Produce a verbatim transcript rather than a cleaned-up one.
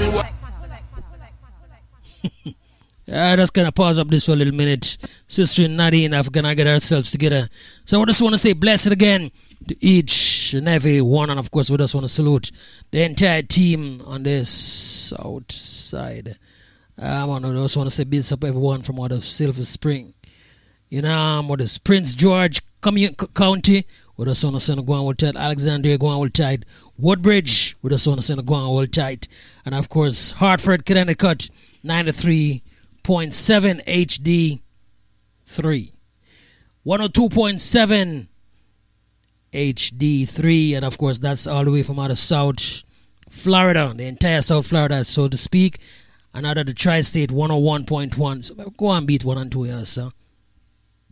I just gonna pause up this for a little minute. Sister Nadine, I'm gonna get ourselves together. So I just want to say blessed again to each and every one, and of course we just want to salute the entire team on the south side. Um, I just want to say builds up everyone from out of Silver Spring. You know, um, what is Prince George Commun- County, we just want to send a go on all tight. Alexandria go on all tight. Woodbridge, we just want to send a go on all tight. And of course, Hartford, Connecticut, ninety-three point seven H D three. one oh two point seven H D three. And of course, that's all the way from out of South Florida, the entire South Florida, so to speak. And out of the tri-state, one oh one point one. So go and beat one and two here, sir.